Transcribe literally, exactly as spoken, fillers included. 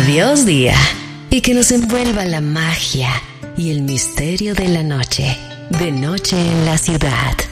Adiós día, y que nos envuelva la magia y el misterio de la noche, de noche en la ciudad.